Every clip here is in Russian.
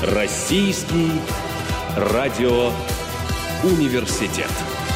Российский радиоуниверситет.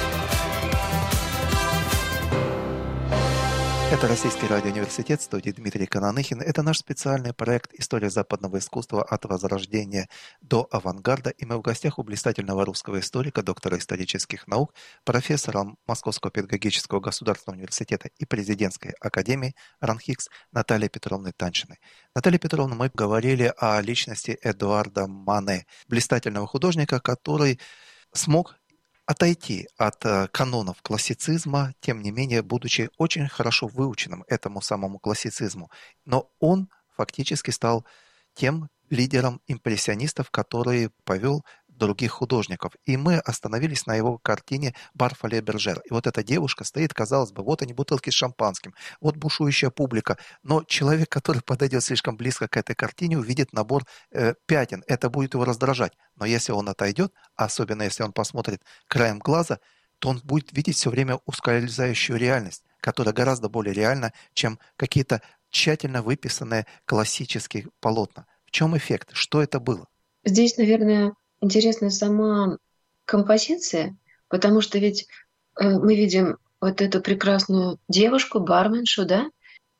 Это Российский радиоуниверситет, в студии Дмитрий Кананыхин. Это наш специальный проект «История западного искусства от Возрождения до авангарда». И мы в гостях у блистательного русского историка, доктора исторических наук, профессора Московского педагогического государственного университета и президентской академии РАНХИКС Натальи Петровны Танчиной. Наталья Петровна, мы говорили о личности Эдуарда Мане, блистательного художника, который смог отойти от канонов классицизма, тем не менее, будучи очень хорошо выученным этому самому классицизму. Но он фактически стал тем лидером импрессионистов, который повел других художников. И мы остановились на его картине «Барфа ле Бержер». И вот эта девушка стоит, казалось бы, вот они бутылки с шампанским, вот бушующая публика. Но человек, который подойдет слишком близко к этой картине, увидит набор пятен. Это будет его раздражать. Но если он отойдет, особенно если он посмотрит краем глаза, то он будет видеть все время ускользающую реальность, которая гораздо более реальна, чем какие-то тщательно выписанные классические полотна. В чем эффект? Что это было? Здесь, наверное, интересна сама композиция, потому что ведь мы видим вот эту прекрасную девушку, барменшу, да,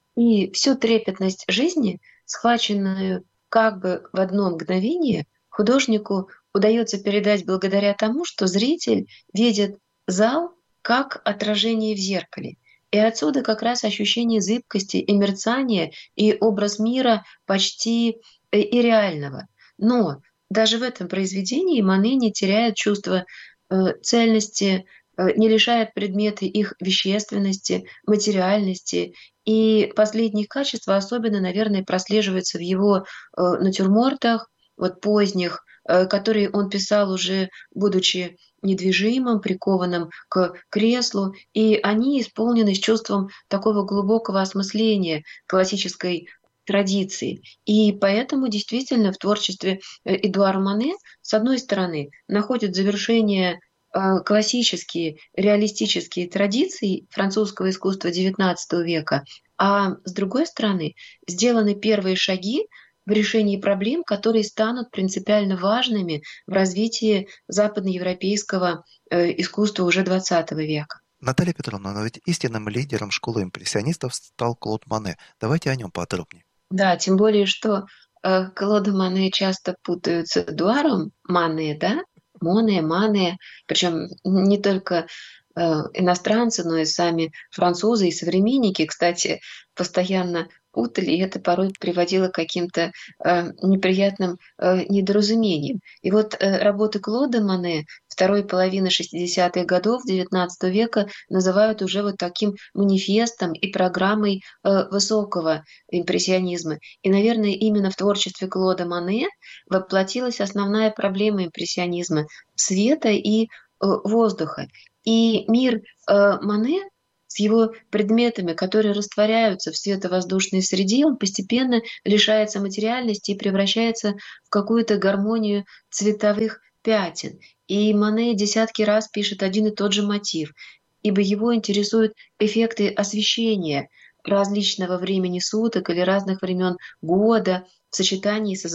и всю трепетность жизни, схваченную как бы в одно мгновение, художнику удается передать благодаря тому, что зритель видит зал как отражение в зеркале. И отсюда как раз ощущение зыбкости и мерцания, и образ мира почти и реального. Но даже в этом произведении Мане не теряет чувство цельности, не лишает предметы их вещественности, материальности. И последние качества особенно, наверное, прослеживаются в его натюрмортах, вот поздних, которые он писал уже будучи недвижимым, прикованным к креслу, и они исполнены с чувством такого глубокого осмысления классической традиции. И поэтому действительно в творчестве Эдуара Мане, с одной стороны, находят завершение классические реалистические традиции французского искусства XIX века, а с другой стороны, сделаны первые шаги в решении проблем, которые станут принципиально важными в развитии западноевропейского искусства уже XX века. Наталья Петровна, но ведь истинным лидером школы импрессионистов стал Клод Мане. Давайте о нем подробнее. Да, тем более, что Клода Мане часто путают с Эдуаром Мане, да? Моне, Мане, причем не только иностранцы, но и сами французы и современники, кстати, постоянно путали, и это порой приводило к каким-то неприятным недоразумениям. И вот работы Клода Мане второй половины 60-х годов XIX века называют уже вот таким манифестом и программой высокого импрессионизма. И, наверное, именно в творчестве Клода Мане воплотилась основная проблема импрессионизма — света и воздуха. И мир Мане с его предметами, которые растворяются в световоздушной среде, он постепенно лишается материальности и превращается в какую-то гармонию цветовых пятен. И Мане десятки раз пишет один и тот же мотив, ибо его интересуют эффекты освещения различного времени суток или разных времен года в сочетании с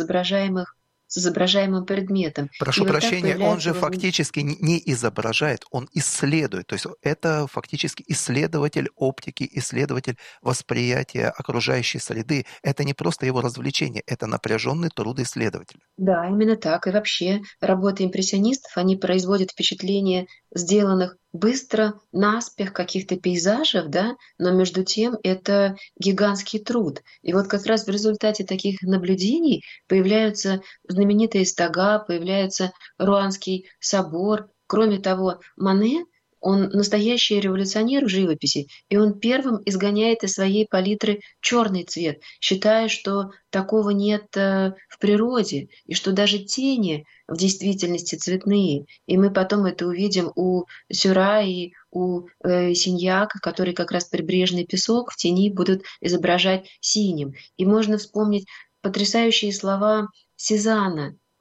изображаемым предметом. Прошу прощения, он же фактически не изображает, он исследует. То есть это фактически исследователь оптики, исследователь восприятия окружающей среды. Это не просто его развлечение, это напряженный труд исследователя. Да, именно так. И вообще работы импрессионистов, они производят впечатление сделанных быстро, наспех каких-то пейзажев, да, но между тем это гигантский труд. И вот как раз в результате таких наблюдений появляются знаменитые стога, появляется Руанский собор. Кроме того, Мане, он настоящий революционер в живописи, и он первым изгоняет из своей палитры черный цвет, считая, что такого нет в природе, и что даже тени в действительности цветные. И мы потом это увидим у Сюра и у Синьяка, которые как раз прибрежный песок в тени будут изображать синим. И можно вспомнить потрясающие слова Сезанна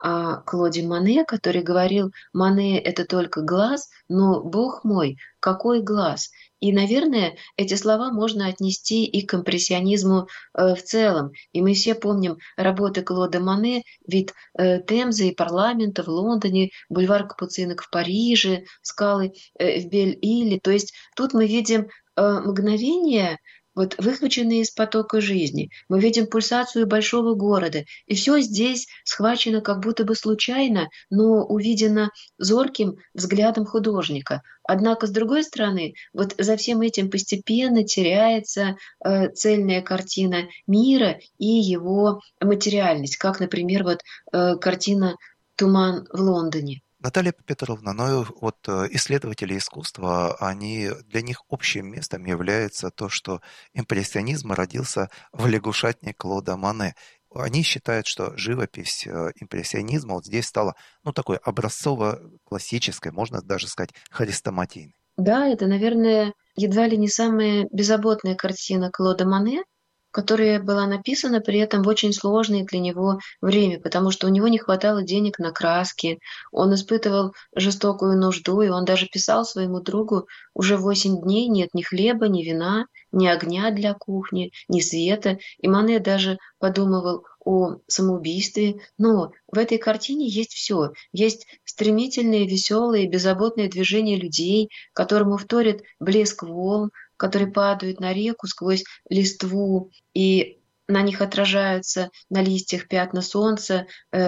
о Клоде Мане, который говорил: «Мане — это только глаз, но, бог мой, какой глаз!» И, наверное, эти слова можно отнести и к импрессионизму в целом. И мы все помним работы Клода Мане: вид Темзы и парламента в Лондоне, бульвар Капуцинок в Париже, скалы в Бель-Иле. То есть тут мы видим мгновения, вот выхваченные из потока жизни. Мы видим пульсацию большого города, и все здесь схвачено как будто бы случайно, но увидено зорким взглядом художника. Однако, с другой стороны, вот за всем этим постепенно теряется цельная картина мира и его материальность, как, например, вот картина «Туман в Лондоне». Наталья Петровна, но вот исследователи искусства, для них общим местом является то, что импрессионизм родился в лягушатне Клода Мане. Они считают, что живопись импрессионизма вот здесь стала, ну, такой образцово-классической, можно даже сказать, хрестоматийной. Да, это, наверное, едва ли не самая беззаботная картина Клода Мане, которая была написана при этом в очень сложное для него время, потому что у него не хватало денег на краски, он испытывал жестокую нужду, и он даже писал своему другу: «Уже 8 дней нет ни хлеба, ни вина, ни огня для кухни, ни света». И Мане даже подумывал о самоубийстве. Но в этой картине есть все. Есть стремительные, веселые, беззаботные движения людей, которому вторит блеск волн, которые падают на реку сквозь листву, и на них отражаются на листьях пятна солнца,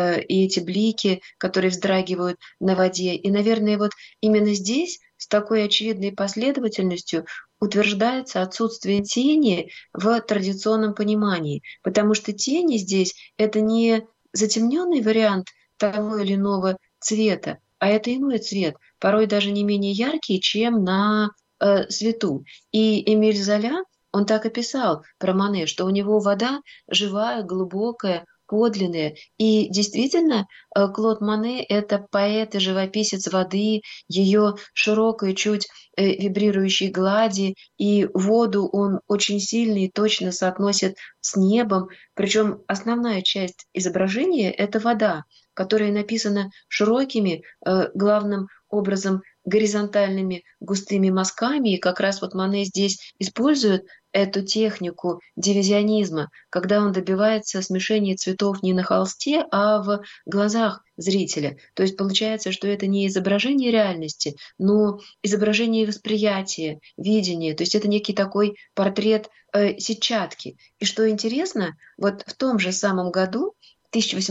и эти блики, которые вздрагивают на воде. И, наверное, вот именно здесь с такой очевидной последовательностью утверждается отсутствие тени в традиционном понимании, потому что тени здесь — это не затемненный вариант того или иного цвета, а это иной цвет, порой даже не менее яркий, чем на свету. И Эмиль Золя, он так и писал про Мане, что у него вода живая, глубокая, подлинная. И действительно, Клод Мане — это поэт и живописец воды, ее широкой, чуть вибрирующей глади, и воду он очень сильно и точно соотносит с небом. Причем основная часть изображения — это вода, которая написана широкими, главным образом горизонтальными густыми мазками. И как раз вот Мане здесь использует эту технику дивизионизма, когда он добивается смешения цветов не на холсте, а в глазах зрителя. То есть получается, что это не изображение реальности, но изображение восприятия, видения. То есть это некий такой портрет сетчатки. И что интересно, вот в том же самом году, в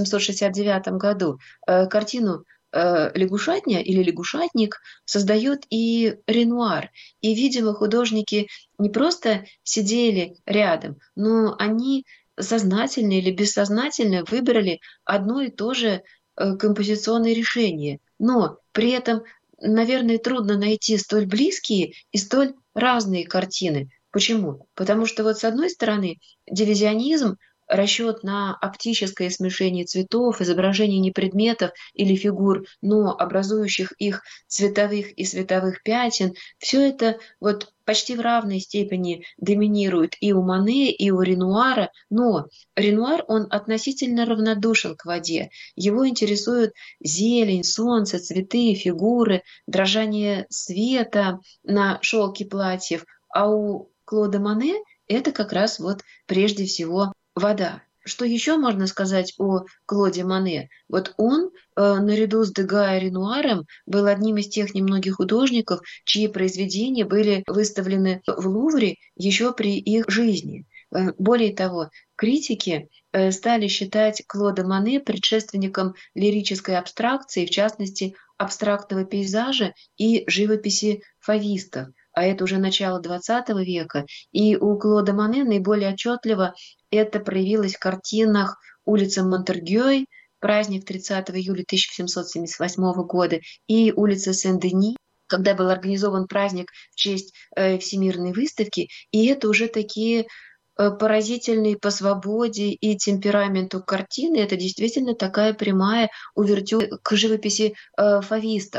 1869 году, картину «Лягушатня» или «Лягушатник» создает и Ренуар. И, видимо, художники не просто сидели рядом, но они сознательно или бессознательно выбрали одно и то же композиционное решение. Но при этом, наверное, трудно найти столь близкие и столь разные картины. Почему? Потому что вот с одной стороны дивизионизм, расчет на оптическое смешение цветов, изображение не предметов или фигур, но образующих их цветовых и световых пятен, все это вот почти в равной степени доминирует и у Мане, и у Ренуара, но Ренуар, он относительно равнодушен к воде. Его интересуют зелень, солнце, цветы, фигуры, дрожание света на шелке платьев, а у Клода Мане это как раз вот прежде всего вода. Что еще можно сказать о Клоде Мане? Вот он, наряду с Дега и Ренуаром, был одним из тех немногих художников, чьи произведения были выставлены в Лувре еще при их жизни. Более того, критики стали считать Клода Мане предшественником лирической абстракции, в частности, абстрактного пейзажа и живописи фавистов. А это уже начало XX века, и у Клода Мане наиболее отчетливо это проявилось в картинах «Улица Монтергёй», праздник 30 июля 1778 года, и «Улица Сен-Дени», когда был организован праздник в честь Всемирной выставки, и это уже такие поразительные по свободе и темпераменту картины. Это действительно такая прямая увертюра к живописи фавистов.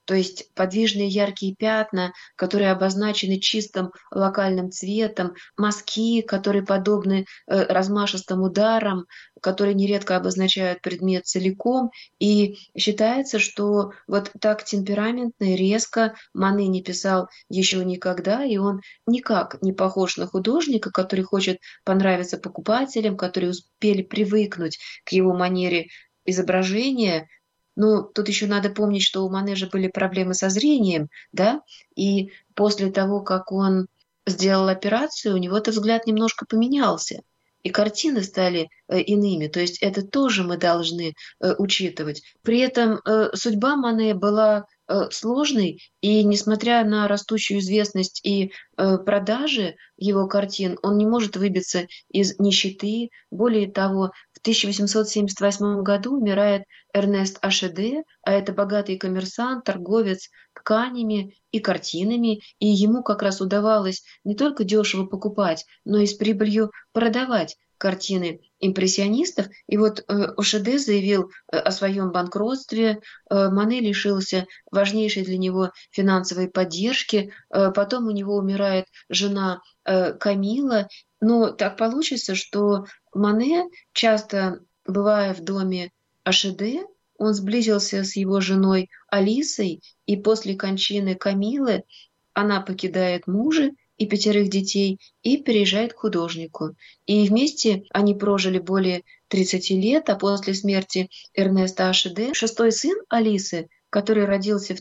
То есть подвижные яркие пятна, которые обозначены чистым локальным цветом, мазки, которые подобны размашистым ударам, которые нередко обозначают предмет целиком. И считается, что вот так темпераментно и резко Мане не писал еще никогда, и он никак не похож на художника, который хочет понравиться покупателям, которые успели привыкнуть к его манере изображения. Но тут еще надо помнить, что у Мане же были проблемы со зрением, да, и после того, как он сделал операцию, у него этот взгляд немножко поменялся, и картины стали иными. То есть это тоже мы должны учитывать. При этом судьба Мане была сложной, и несмотря на растущую известность и продажи его картин, он не может выбиться из нищеты. Более того, в 1878 году умирает Эрнест Ашеде, а это богатый коммерсант, торговец тканями и картинами, и ему как раз удавалось не только дешево покупать, но и с прибылью продавать картины импрессионистов. И вот Ошеде заявил о своем банкротстве, Мане лишился важнейшей для него финансовой поддержки, потом у него умирает жена Камила. Но так получится, что Мане, часто бывая в доме Ошеде, он сблизился с его женой Алисой, и после кончины Камилы она покидает мужа и 5 детей и переезжает к художнику. И вместе они прожили более 30 лет, а после смерти Эрнеста Ашеде шестой сын Алисы, который родился в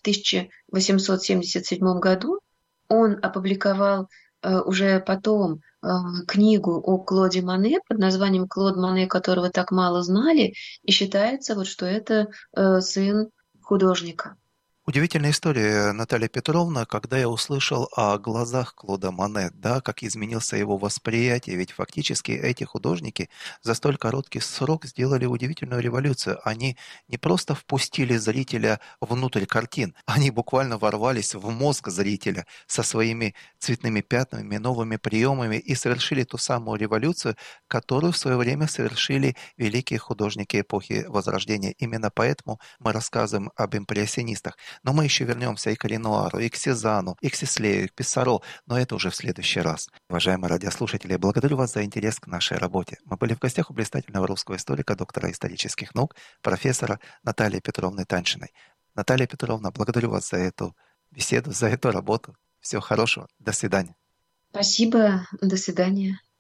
1877 году, он опубликовал уже потом книгу о Клоде Мане под названием «Клод Мане», которого так мало знали, и считается, вот, что это сын художника. Удивительная история, Наталья Петровна, когда я услышал о глазах Клода Мане, да, как изменился его восприятие, ведь фактически эти художники за столь короткий срок сделали удивительную революцию. Они не просто впустили зрителя внутрь картин, они буквально ворвались в мозг зрителя со своими цветными пятнами, новыми приемами и совершили ту самую революцию, которую в свое время совершили великие художники эпохи Возрождения. Именно поэтому мы рассказываем об импрессионистах. Но мы еще вернемся и к Ренуару, и к Сезанну, и к Сислею, и к Писсаро, но это уже в следующий раз. Уважаемые радиослушатели, благодарю вас за интерес к нашей работе. Мы были в гостях у блистательного русского историка, доктора исторических наук, профессора Натальи Петровны Таньшиной. Наталья Петровна, благодарю вас за эту беседу, за эту работу. Всего хорошего. До свидания. Спасибо. До свидания.